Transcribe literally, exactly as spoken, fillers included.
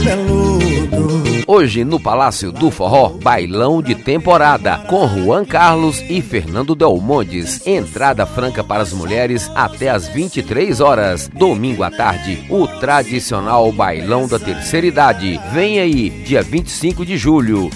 Hoje no Palácio do Forró, bailão de temporada com Juan Carlos e Fernando Delmontes. Entrada franca para as mulheres até às vinte e três horas. Domingo à tarde, o tradicional bailão da terceira idade. Vem aí, dia vinte e cinco de julho.